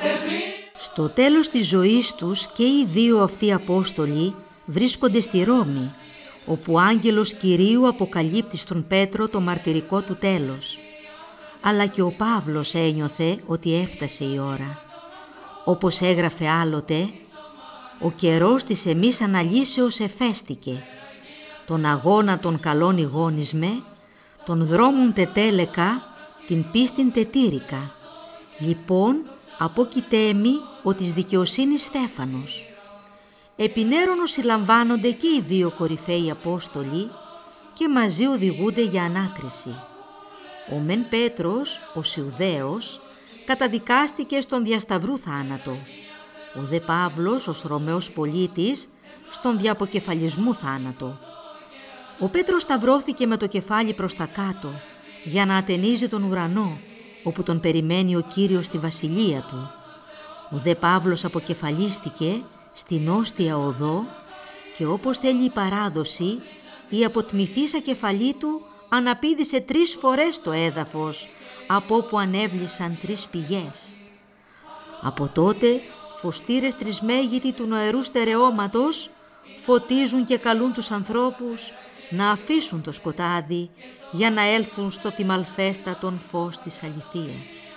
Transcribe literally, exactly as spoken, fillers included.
Στο τέλος της ζωής τους και οι δύο αυτοί Απόστολοι βρίσκονται στη Ρώμη, όπου ο άγγελος Κυρίου αποκαλύπτει στον Πέτρο το μαρτυρικό του τέλος. Αλλά και ο Παύλος ένιωθε ότι έφτασε η ώρα. Όπως έγραφε άλλοτε, «Ο καιρός της εμείς αναλύσεως εφέστηκε. Τον αγώνα των καλών ηγόνισμαι, τον δρόμουν τετέλεκα, την πίστην τετήρικα. Λοιπόν, απόκειτέμι ο της δικαιοσύνης Στέφανος». Επινέρωνος συλλαμβάνονται και οι δύο κορυφαίοι Απόστολοι και μαζί οδηγούνται για ανάκριση. Ο μεν Πέτρος, ο Σιουδαίος, καταδικάστηκε στον διασταυρού θάνατο. Ο δε Παύλος, ως Ρωμαίος πολίτης, στον διαποκεφαλισμού θάνατο. Ο Πέτρος σταυρώθηκε με το κεφάλι προς τα κάτω για να ατενίζει τον ουρανό, όπου τον περιμένει ο Κύριος στη βασιλεία του. Ο δε Παύλος αποκεφαλίστηκε στην όστια οδό και όπως θέλει η παράδοση, η αποτμηθήσα κεφαλή του αναπήδησε τρεις φορές το έδαφος, από όπου ανέβλησαν τρεις πηγές. Από τότε, φωστήρες τρισμέγητοι του νοερού στερεώματος φωτίζουν και καλούν τους ανθρώπους να αφήσουν το σκοτάδι για να έλθουν στο τιμαλφέστατον φως της αληθείας.